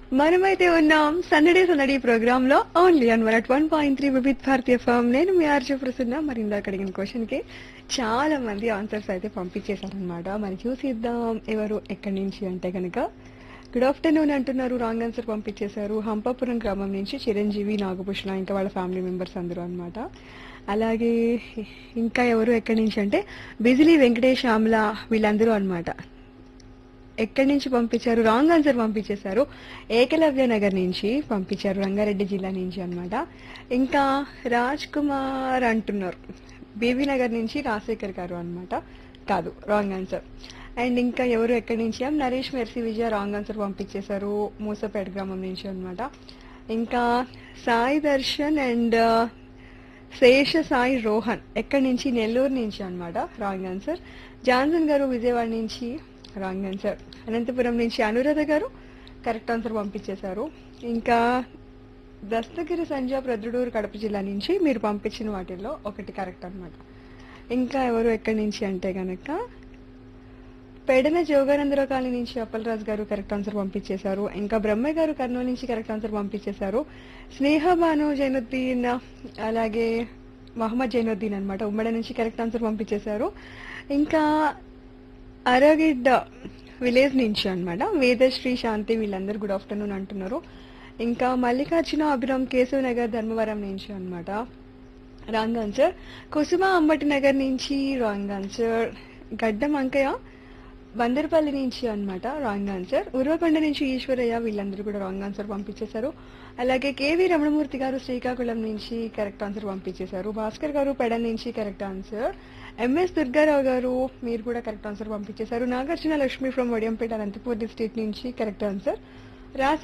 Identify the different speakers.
Speaker 1: మనమైతే ఉన్నాం సందడే సందడి ప్రోగ్రామ్ లో only an 101.3 Vividh Bharatiya form. నేను మీ ఆర్జే ప్రసన్న. మరి ఇందాక అడిగిన క్వశ్చన్ కి చాలా మంది ఆన్సర్స్ అయితే పంపించేశారనమాట. మరి చూసిద్దాం ఎవరు ఎక్కడి నుంచి అంటే కనుక గుడ్ ఆఫ్టర్నూన్ అంటున్నారు. రాంగ్ ఆన్సర్ పంపించేశారు. హంపాపురం గ్రామం నుంచి చిరంజీవి, నాగభూషణ ఇంకా వాళ్ళ ఫ్యామిలీ మెంబర్స్ అందరూ అనమాట. అలాగే ఇంకా ఎవరు ఎక్కడి నుంచి అంటే బిజిలీ వెంకటేష్, ఆమ్ల వీళ్ళందరూ అనమాట. ఎక్కడి నుంచి పంపించారు? రాంగ్ ఆన్సర్ పంపించేశారు. ఏకలవ్య నగర్ నుంచి పంపించారు, రంగారెడ్డి జిల్లా నుంచి అన్నమాట. ఇంకా రాజ్ కుమార్ అంటున్నారు బీబీ నగర్ నుంచి రాజశేఖర్ గారు అన్నమాట. కాదు, రాంగ్ ఆన్సర్. అండ్ ఇంకా ఎవరు ఎక్కడి నుంచి? నరేష్, మెర్సీ, విజయ రాంగ్ ఆన్సర్ పంపించేశారు మూసపేట గ్రామం నుంచి అన్నమాట. ఇంకా సాయి దర్శన్ అండ్ శేష సాయి రోహన్ ఎక్కడి నుంచి? నెల్లూరు నుంచి అన్నమాట. Wrong answer. జాన్సన్ గారు విజయవాడ నుంచి రాంగ్ ఆన్సర్. అనంతపురం నుంచి అనురాధ గారు కరెక్ట్ ఆన్సర్ పంపించేశారు. ఇంకా దస్తగిరి సంజ ప్రొద్దుటూరు కడప జిల్లా నుంచి మీరు పంపించిన వాటిల్లో ఒకటి కరెక్ట్ అన్నమాట. ఇంకా ఎవరు ఎక్కడి నుంచి అంటే గనక పెడన జోగానందరావు కాలనీ నుంచి అప్పలరాజు గారు కరెక్ట్ ఆన్సర్ పంపించేశారు. ఇంకా బ్రహ్మయ్య గారు కర్నూలు నుంచి కరెక్ట్ ఆన్సర్ పంపించేశారు. స్నేహ బాను జైనుద్దీన్ అలాగే మహమ్మద్ జైనుద్దీన్ అనమాట ఉమ్మడి నుంచి కరెక్ట్ ఆన్సర్ పంపించేశారు. ఇంకా అరగిడ్డ విలేజ్ నుంచి అన్నమాట వేదశ్రీ, శాంతి వీళ్ళందరూ గుడ్ ఆఫ్టర్నూన్ అంటున్నారు. ఇంకా మల్లికార్జున, అభిరామ్, కేశవ్ నగర్, ధర్మవరం నుంచి అన్నమాట. Wrong answer. కుసుమ అంబటి నగర్ నుంచి రాంగ్ ఆన్సర్. గడ్డం అంకయ్య బందర్పల్లి నుంచి అన్నమాట. Wrong answer. ఉర్వకొండ నుంచి ఈశ్వరయ్య వీళ్ళందరూ కూడా రాంగ్ ఆన్సర్ పంపించేశారు. అలాగే కేవీ రమణమూర్తి గారు శ్రీకాకుళం నుంచి కరెక్ట్ ఆన్సర్ పంపించేశారు. భాస్కర్ గారు పెడ నుంచి కరెక్ట్ ఆన్సర్. ఎంఎస్ దుర్గారావు గారు మీరు కూడా కరెక్ట్ ఆన్సర్ పంపించేశారు. నాగార్జున లక్ష్మి ఫ్రమ్ వడియంపేట, అనంతపూర్ డిస్ట్రిక్ట్ నుంచి కరెక్ట్ ఆన్సర్.